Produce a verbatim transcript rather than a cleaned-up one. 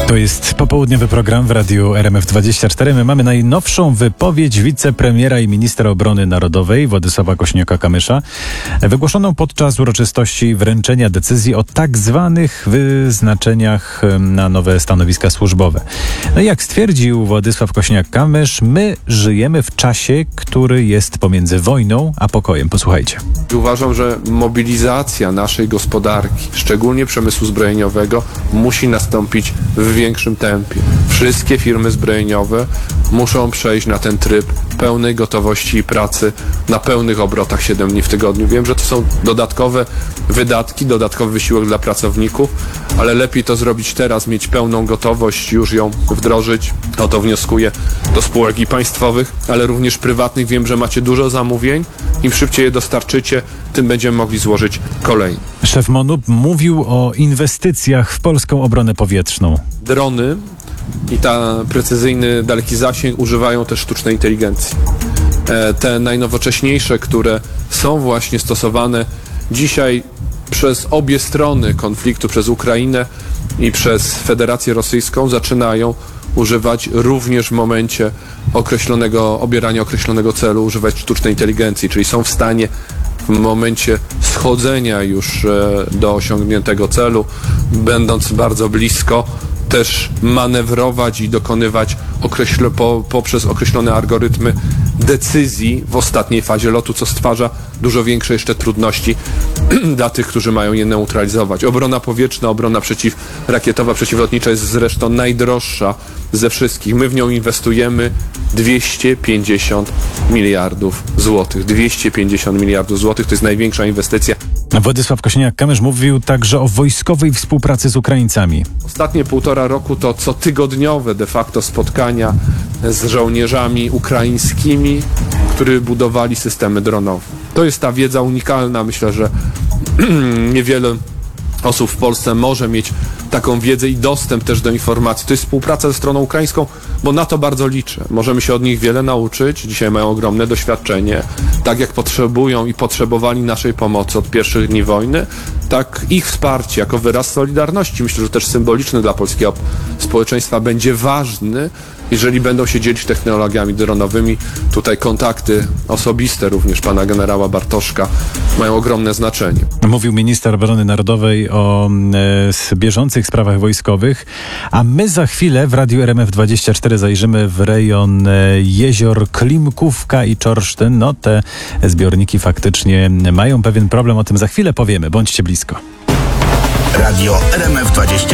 To jest popołudniowy program w radiu R M F dwadzieścia cztery. My mamy najnowszą wypowiedź wicepremiera i ministra obrony narodowej Władysława Kosiniaka-Kamysza, wygłoszoną podczas uroczystości wręczenia decyzji o tak zwanych wyznaczeniach na nowe stanowiska służbowe. No i jak stwierdził Władysław Kosiniak-Kamysz, my żyjemy w czasie, który jest pomiędzy wojną a pokojem. Posłuchajcie. Uważam, że mobilizacja naszej gospodarki, szczególnie przemysłu zbrojeniowego, musi nastąpić w większym tempie. Wszystkie firmy zbrojeniowe muszą przejść na ten tryb pełnej gotowości i pracy na pełnych obrotach siedem dni w tygodniu. Wiem, że to są dodatkowe wydatki, dodatkowy wysiłek dla pracowników, ale lepiej to zrobić teraz, mieć pełną gotowość, już ją wdrożyć. O to wnioskuję do spółek i państwowych, ale również prywatnych. Wiem, że macie dużo zamówień. Im szybciej je dostarczycie, tym będziemy mogli złożyć kolejne. Szef M O N U mówił o inwestycjach w polską obronę powietrzną. Drony i ta precyzyjny, daleki zasięg używają też sztucznej inteligencji. Te najnowocześniejsze, które są właśnie stosowane dzisiaj przez obie strony konfliktu, przez Ukrainę i przez Federację Rosyjską, zaczynają używać również w momencie określonego, obierania określonego celu, używać sztucznej inteligencji, czyli są w stanie w momencie schodzenia już do osiągniętego celu, będąc bardzo blisko, też manewrować i dokonywać określe, po, poprzez określone algorytmy decyzji w ostatniej fazie lotu, co stwarza dużo większe jeszcze trudności dla tych, którzy mają je neutralizować. Obrona powietrzna, obrona przeciwrakietowa, przeciwlotnicza jest zresztą najdroższa ze wszystkich. My w nią inwestujemy dwieście pięćdziesiąt miliardów złotych. dwieście pięćdziesiąt miliardów złotych to jest największa inwestycja. Władysław Kosiniak-Kamysz mówił także o wojskowej współpracy z Ukraińcami. Ostatnie półtora roku to cotygodniowe de facto spotkania z żołnierzami ukraińskimi, którzy budowali systemy dronowe. To jest ta wiedza unikalna. Myślę, że niewiele osób w Polsce może mieć taką wiedzę i dostęp też do informacji. To jest współpraca ze stroną ukraińską, bo na to bardzo liczę. Możemy się od nich wiele nauczyć. Dzisiaj mają ogromne doświadczenie. Tak jak potrzebują i potrzebowali naszej pomocy od pierwszych dni wojny, tak ich wsparcie jako wyraz solidarności, myślę, że też symboliczny dla polskiego społeczeństwa, będzie ważny, jeżeli będą się dzielić technologiami dronowymi. Tutaj kontakty osobiste również pana generała Bartoszka mają ogromne znaczenie. Mówił minister obrony narodowej o e, bieżących sprawach wojskowych, a my za chwilę w radiu R M F dwadzieścia cztery zajrzymy w rejon e, jezior Klimkówka i Czorsztyn. No te zbiorniki faktycznie mają pewien problem, o tym za chwilę powiemy. Bądźcie blisko. Radio R M F dwadzieścia